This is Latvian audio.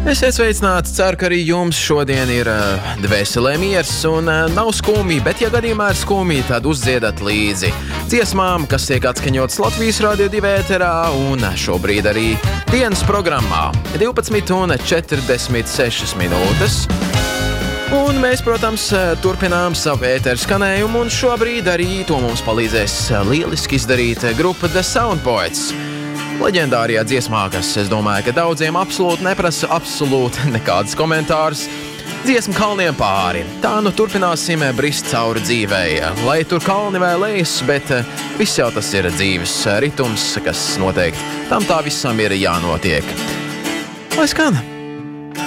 Esiet sveicināti, ceru, ka arī jums šodien ir dvēselē miers un nav skumji, bet ja gadījumā ir skumji, tad uzdziedat līdzi dziesmām, kas tiek atskaņotas Latvijas Radio 2 ēterā un šobrīd arī dienas programmā 12:46 minūtes. Un mēs, protams, turpinām savu ēteru skanējumu, un šobrīd arī to mums palīdzēs lieliski izdarīt grupa The Soundpoets. Leģendārijā dziesmā, kas, es domāju, ka daudziem absolūti neprasa nekādas komentārus. Dziesma kalniem pāri. Tā nu turpināsim brist cauri dzīvei. Lai tur kalni vai lejas, bet viss jau tas ir dzīves ritums, kas noteikti tam tā visam ir jānotiek. Lai skan!